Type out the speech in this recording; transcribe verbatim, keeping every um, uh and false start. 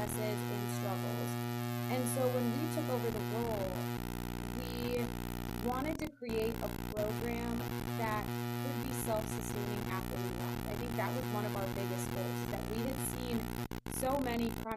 successes and struggles. And so when we took over the role, we wanted to create a program that could be self-sustaining after we left. I think that was one of our biggest goals, that we had seen so many